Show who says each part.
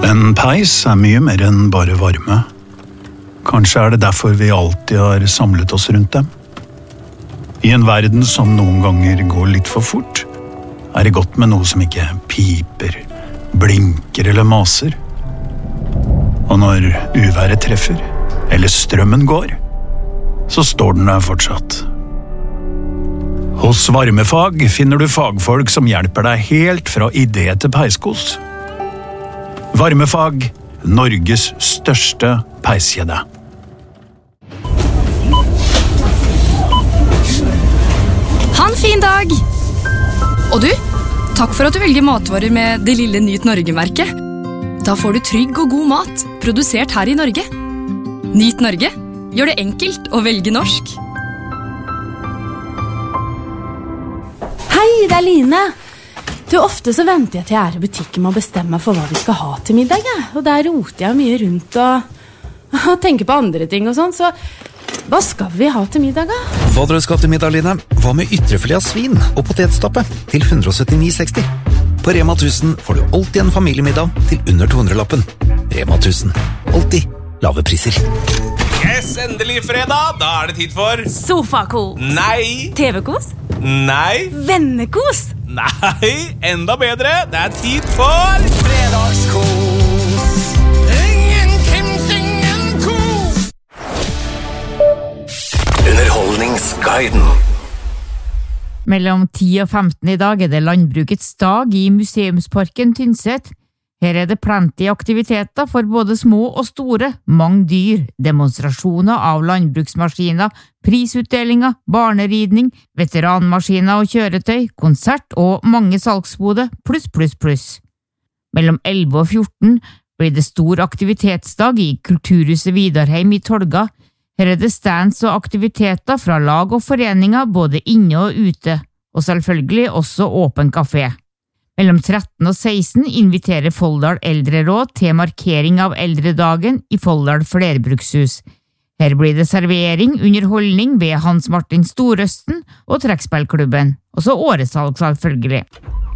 Speaker 1: En peis mye mer enn bare varme. Kanskje det derfor vi alltid har samlet oss rundt dem. I en verden som noen ganger går litt for fort, det godt med noe som ikke piper, blinker eller maser. Og når uværet treffer, eller strømmen går, så står den der fortsatt. Hos Varmefag finner du fagfolk som hjelper deg helt fra idé til peiskos. Varmefag, Norges største peiskjede.
Speaker 2: Ha en fin dag! Og du, takk for at du velger matvarer med det lille Nyt Norge-merket. Da får du trygg og god mat, produsert her i Norge. Nyt Norge, gjør det enkelt å velge norsk.
Speaker 3: Hei, det Line. Du, ofte så venter jeg til jeg i butikken med å bestemme for hva vi skal ha til middag. Og der roter jeg mye rundt og tenker på andre ting og sånn, så hva skal vi ha til middag da?
Speaker 4: Hva dere skal til middag, Line? Hva med ytrefilet av svin og potetstappe til 179,60? På Rema 1000 får du alltid en familiemiddag til under 200-lappen. Rema 1000. Alltid lave priser.
Speaker 5: Yes, endelig fredag. Da det tid for
Speaker 3: Sofakos.
Speaker 5: Nei.
Speaker 3: TV-kos.
Speaker 5: Nei.
Speaker 3: Vennekos.
Speaker 5: Nei, enda bedre. Det tid for fredagskos. Ingen kos.
Speaker 6: Underholdningsguiden.
Speaker 7: Mellom 10 og 15 i dag det Landbrukets dag i Museumsparken Tynset. Her det plenty aktiviteter for både små og store, mange dyr, demonstrasjoner av landbruksmaskiner, prisutdelinger, barneridning, veteranmaskiner og kjøretøy, konsert og mange salgsboder, pluss. Mellom 11 og 14 blir det stor aktivitetsdag i Kulturhuset Vidarheim i Tolga. Her det stands og aktiviteter fra lag og foreninger både inne og ute, og selvfølgelig også åpen kafé. Mellom 13 og 16 inviterer Folldal Eldreråd til markering av eldredagen i Folldal Flerbrukshus. Her blir det servering, underholdning ved Hans Martin Storøsten og trekkspillklubben, og så åresalg selvfølgelig.